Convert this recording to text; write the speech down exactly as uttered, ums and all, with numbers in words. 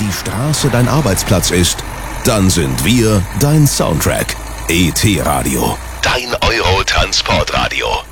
die Straße dein Arbeitsplatz ist, dann sind wir dein Soundtrack. E T Radio, dein Euro-Transportradio.